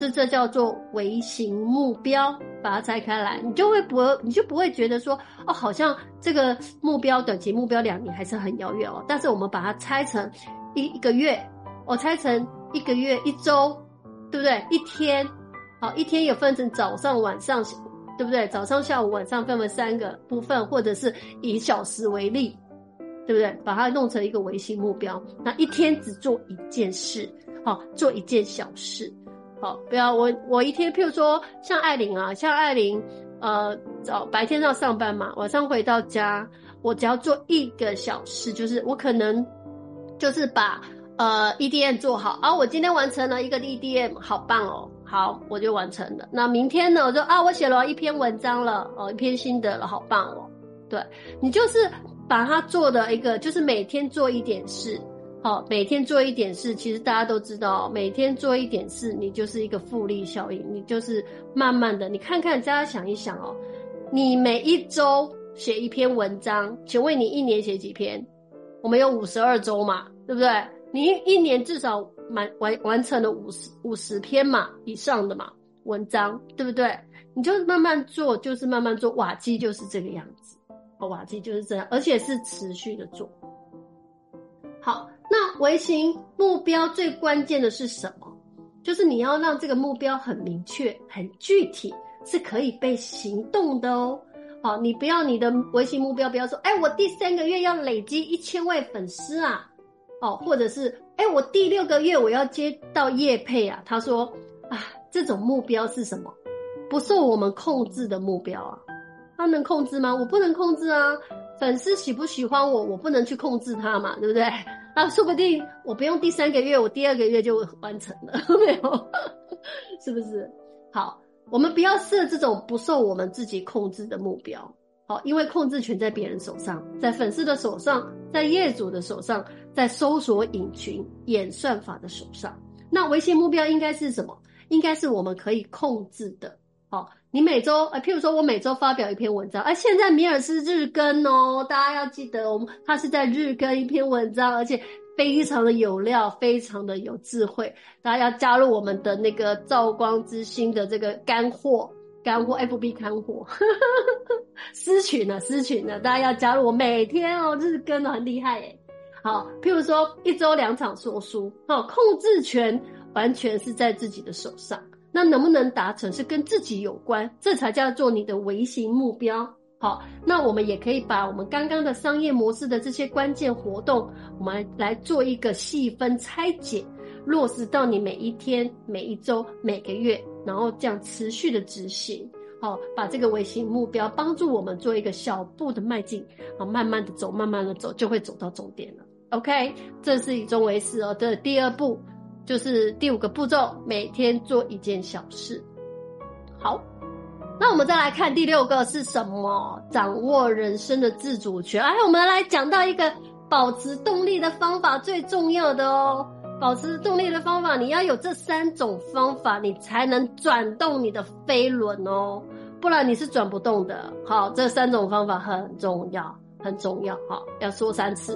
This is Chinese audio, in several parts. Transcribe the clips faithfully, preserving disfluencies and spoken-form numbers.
这这叫做微型目标，把它拆开来，你就会不你就不会觉得说哦，好像这个目标短期目标两年还是很遥远哦。但是我们把它拆成一一个月，我、哦、拆成一个月一周，对不对？一天，好，一天有分成早上、晚上，对不对？早上、下午、晚上分为三个部分，或者是以小时为例，对不对？把它弄成一个微型目标，那一天只做一件事，好，做一件小事。好，不要我我一天，譬如说像艾琳啊，像艾琳，呃，早白天要上班嘛，晚上回到家，我只要做一个小事，就是我可能就是把呃 E D M 做好啊，我今天完成了一个 E D M， 好棒哦，好，我就完成了。那明天呢，我就啊，我写了一篇文章了，哦，一篇心得了，好棒哦。对，你就是把它做的一个，就是每天做一点事。好，每天做一点事，其实大家都知道，每天做一点事，你就是一个复利效应，你就是慢慢的，你看看，大家想一想哦，你每一周写一篇文章，请问你一年写几篇？我们有五十二周嘛，对不对？你一年至少完完完成了五十五十篇嘛以上的嘛文章，对不对？你就慢慢做，就是慢慢做，瓦基就是这个样子，哦，瓦基就是这样，而且是持续的做。好。那微型目标最关键的是什么？就是你要让这个目标很明确、很具体，是可以被行动的哦。好，你不要你的微型目标不要说，哎，我第三个月要累积一千位粉丝啊，哦，或者是，哎，我第六个月我要接到业配啊。他说，啊，这种目标是什么？不受我们控制的目标啊。他能控制吗？我不能控制啊。粉丝喜不喜欢我，我不能去控制他嘛，对不对？啊，说不定我不用第三个月，我第二个月就完成了，没有？是不是？好，我们不要设这种不受我们自己控制的目标。好，因为控制权在别人手上，在粉丝的手上，在业主的手上，在搜索引擎演算法的手上。那微型目标应该是什么？应该是我们可以控制的。好，你每周，呃，譬如说我每周发表一篇文章，哎、啊，现在米尔是日更哦，大家要记得，我们他是在日更一篇文章，而且非常的有料，非常的有智慧，大家要加入我们的那个兆光之星的这个干货，干货 F B 干货，私群呢、啊，私群呢、啊，大家要加入我，每天哦日更哦，很厉害耶。好，譬如说一周两场说书，好，控制权完全是在自己的手上。那能不能达成是跟自己有关，这才叫做你的微型目标。好，那我们也可以把我们刚刚的商业模式的这些关键活动，我们来做一个细分拆解，落实到你每一天、每一周、每个月，然后这样持续的执行。好，把这个微型目标帮助我们做一个小步的迈进，好，慢慢的走，慢慢的走，就会走到终点了。OK， 这是以终为始哦。这第二步。就是第五个步骤，每天做一件小事。好，那我们再来看第六个是什么？掌握人生的自主权。哎，我们来讲到一个保持动力的方法，最重要的哦。保持动力的方法，你要有这三种方法，你才能转动你的飞轮哦，不然你是转不动的。好，这三种方法很重要，很重要。好，要说三次。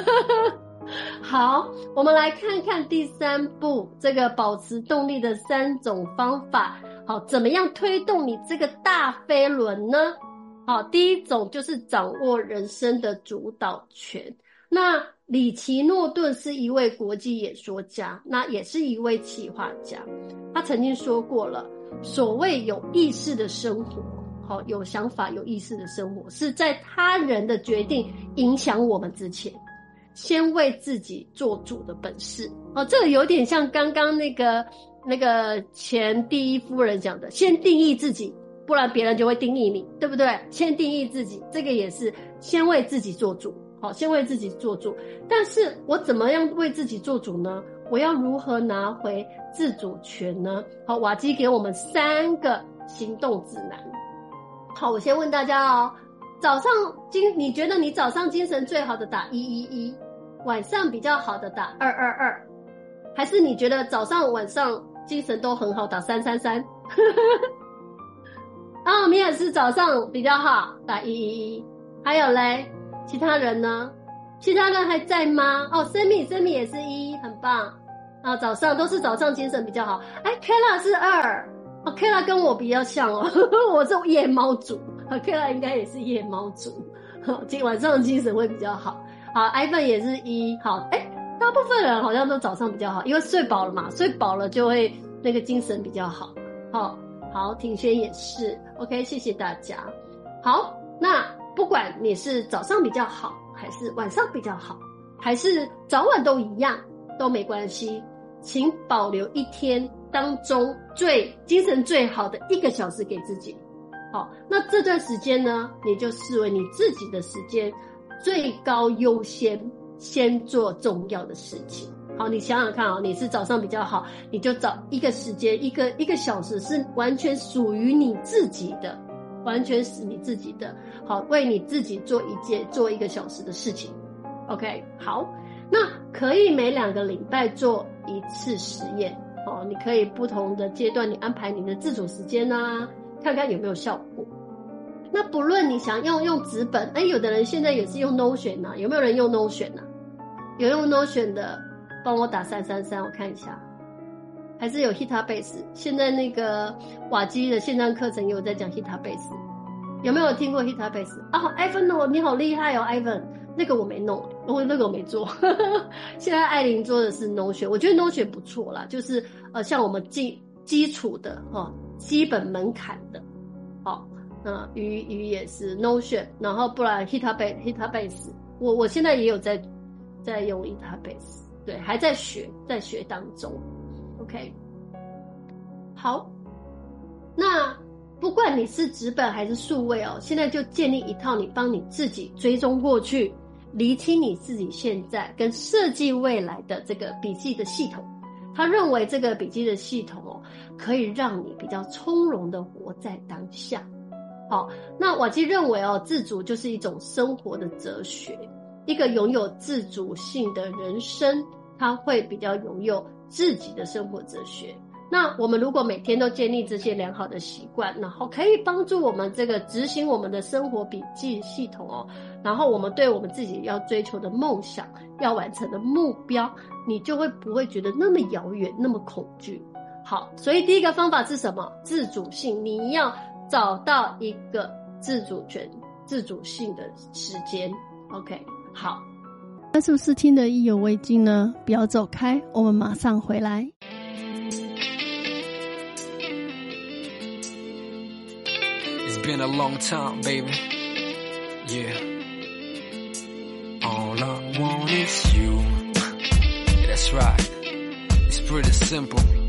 好，我们来看看第三步，这个保持动力的三种方法。好，怎么样推动你这个大飞轮呢？好，第一种就是掌握人生的主导权。那里奇诺顿是一位国际演说家，那也是一位企划家。他曾经说过了，所谓有意识的生活，好，有想法、有意识的生活，是在他人的决定影响我们之前。先为自己做主的本事哦，这个有点像刚刚那个那个前第一夫人讲的，先定义自己，不然别人就会定义你，对不对？先定义自己，这个也是先为自己做主，好，先为自己做主。但是我怎么样为自己做主呢？我要如何拿回自主权呢？好，瓦基给我们三个行动指南。好，我先问大家哦，早上精，你觉得你早上精神最好的打一一一，晚上比较好的打二二二，还是你觉得早上晚上精神都很好打三三三？哦，米尔斯早上比较好打一一一，还有嘞，其他人呢？其他人还在吗？哦，生命生命也是一，很棒。 啊，早上都是早上精神比较好。哎 ，Kela 是二，哦 ，Kela 跟我比较像哦，我是夜猫族 ，Kela 应该也是夜猫族，今晚上精神会比较好。好 ，Ivan 也是一，好，哎，大部分人好像都早上比较好，因为睡饱了嘛，睡饱了就会那个精神比较好。好，好，庭轩也是 ，OK， 谢谢大家。好，那不管你是早上比较好，还是晚上比较好，还是早晚都一样，都没关系。请保留一天当中最精神最好的一个小时给自己。好，那这段时间呢，你就视为你自己的时间，最高优先，先做重要的事情。好，你想想看啊，你是早上比较好，你就找一个时间，一个一个小时是完全属于你自己的，完全是你自己的。好，为你自己做一件做一个小时的事情。OK， 好。那可以每两个礼拜做一次实验哦，你可以不同的阶段你安排你的自主时间啊，看看有没有效果。那不论你想用用纸本，哎，有的人现在也是用 Notion 啊，有没有人用 Notion 啊？有用 Notion 的帮我打三三三，我看一下。还是有 Hitabase， 现在那个瓦基的线上课程也有在讲 Hitabase， 有没有听过 Hitabase？ 哦 ，Ivan 你好厉害哦 ，Ivan。那个我没弄，我那个我没做。现在艾琳做的是 Notion， 我觉得 Notion 不错啦，就是呃像我们基基础的哦，基本门槛的，好，那鱼鱼也是 Notion， 然后不然 Hitabase Hitabase， 我我现在也有在在用 Hitabase， 对，还在学，在学当中。OK， 好，那不管你是纸本还是数位哦，现在就建立一套你帮你自己追踪过去。厘清你自己现在跟设计未来的这个笔记的系统，他认为这个笔记的系统哦，可以让你比较从容的活在当下。好，那瓦基认为哦，自主就是一种生活的哲学，一个拥有自主性的人生，他会比较拥有自己的生活哲学。那我们如果每天都建立这些良好的习惯，然后可以帮助我们这个执行我们的生活笔记系统哦，然后我们对我们自己要追求的梦想、要完成的目标，你就会不会觉得那么遥远、那么恐惧。好，所以第一个方法是什么？自主性，你要找到一个自主权、自主性的时间。OK， 好。 那是不是听得意犹未尽呢？不要走开，我们马上回来。 It's been a long time, baby. Yeah. All I want is you. Yeah, that's right. It's pretty simple.